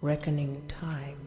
reckoning time.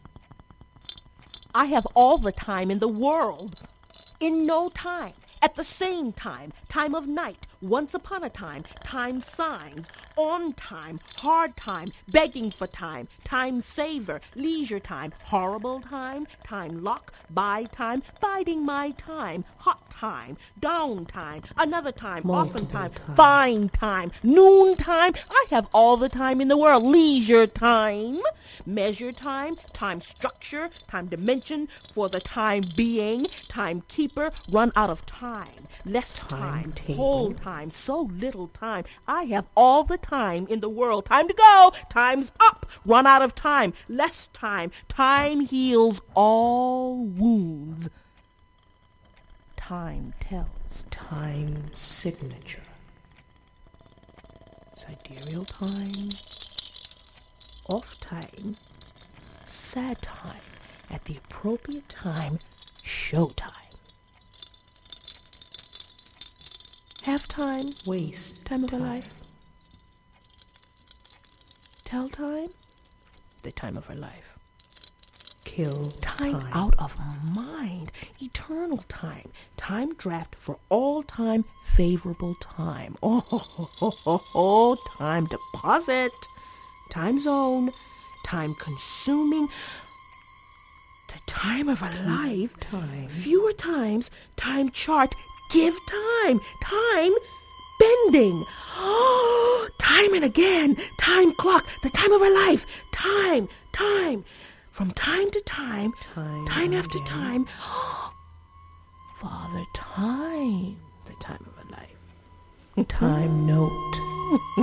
I have all the time in the world. In no time, at the same time, time of night, once upon a time signs, on time, hard time, begging for time, time saver, leisure time, horrible time, time lock, buy time, biding my time, hot time, down time, another time, Multiple often time, time. fine time, noon time. I have all the time in the world. Leisure time, measure time, time structure, time dimension, for the time being, timekeeper, run out of time, less time, Timetable. whole time, so little time. I have all the time in the world. Time to go. Time's up. Run out of time. Less time. Time heals all wounds. Time tells. Time signature. Sidereal time. Off time. Sad time. At the appropriate time. Show time. Half time. Waste Time of our time. life. Tell time. The time of our life. Kill Time time. out of mind. Eternal time. Time draft for all time. Favorable time. Oh, time deposit. Time zone. Time consuming. The time of our life. Time. Fewer times. Time chart. Give time. Time bending. Oh, time and again. Time clock. The time of our life. Time. From time to time. Time after again. time. Father Time. The time of our life. Time note.